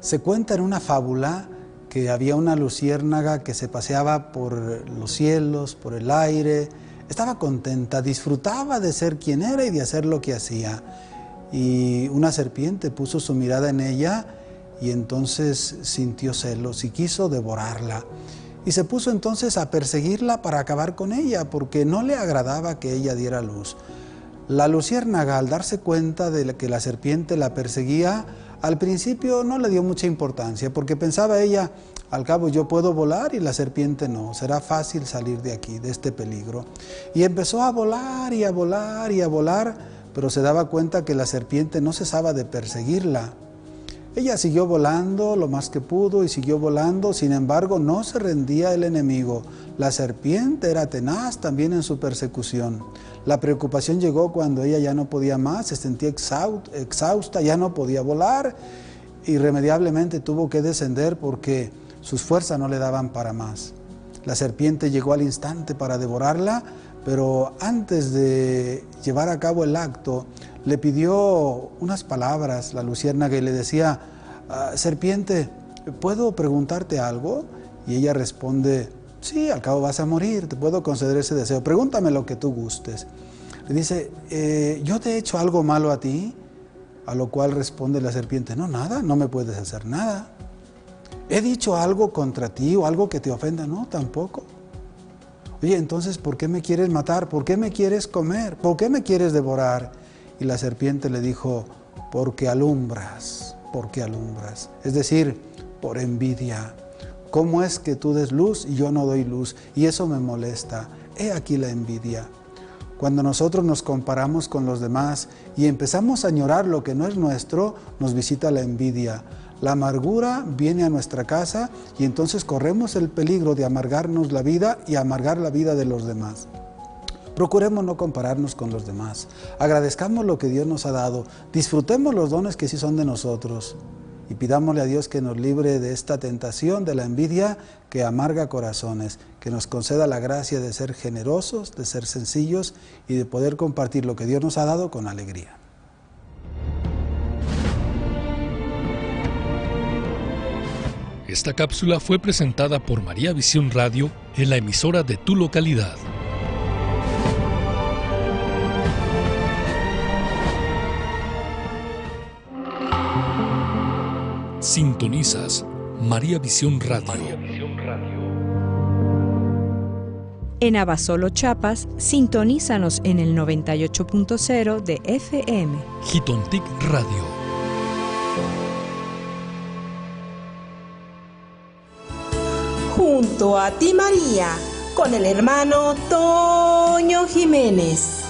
Se cuenta en una fábula que había una luciérnaga que se paseaba por los cielos, por el aire, estaba contenta, disfrutaba de ser quien era y de hacer lo que hacía. Y una serpiente puso su mirada en ella y entonces sintió celos y quiso devorarla. Y se puso entonces a perseguirla para acabar con ella, porque no le agradaba que ella diera luz. La luciérnaga, al darse cuenta de que la serpiente la perseguía, al principio no le dio mucha importancia, porque pensaba ella, al cabo yo puedo volar y la serpiente no, será fácil salir de aquí, de este peligro. Y empezó a volar y a volar y a volar, pero se daba cuenta que la serpiente no cesaba de perseguirla. Ella siguió volando lo más que pudo y siguió volando, sin embargo no se rendía el enemigo. La serpiente era tenaz también en su persecución. La preocupación llegó cuando ella ya no podía más, se sentía exhausta, ya no podía volar. Irremediablemente tuvo que descender porque sus fuerzas no le daban para más. La serpiente llegó al instante para devorarla, pero antes de llevar a cabo el acto, le pidió unas palabras la luciérnaga y le decía, serpiente, ¿puedo preguntarte algo? Y ella responde, sí, al cabo vas a morir, te puedo conceder ese deseo, pregúntame lo que tú gustes. Le dice, ¿yo te he hecho algo malo a ti? A lo cual responde la serpiente, no, nada, no me puedes hacer nada. ¿He dicho algo contra ti o algo que te ofenda? No, tampoco. Oye, entonces, ¿por qué me quieres matar? ¿Por qué me quieres comer? ¿Por qué me quieres devorar? Y la serpiente le dijo, porque alumbras, es decir, por envidia. ¿Cómo es que tú des luz y yo no doy luz? Y eso me molesta. He aquí la envidia. Cuando nosotros nos comparamos con los demás y empezamos a añorar lo que no es nuestro, nos visita la envidia. La amargura viene a nuestra casa y entonces corremos el peligro de amargarnos la vida y amargar la vida de los demás. Procuremos no compararnos con los demás. Agradezcamos lo que Dios nos ha dado. Disfrutemos los dones que sí son de nosotros. Y pidámosle a Dios que nos libre de esta tentación, de la envidia que amarga corazones. Que nos conceda la gracia de ser generosos, de ser sencillos y de poder compartir lo que Dios nos ha dado con alegría. Esta cápsula fue presentada por María Visión Radio en la emisora de tu localidad. Sintonizas María Visión Radio. En Abasolo, Chiapas, sintonízanos en el 98.0 de FM. Jitontic Radio. Junto a ti, María, con el hermano Toño Jiménez.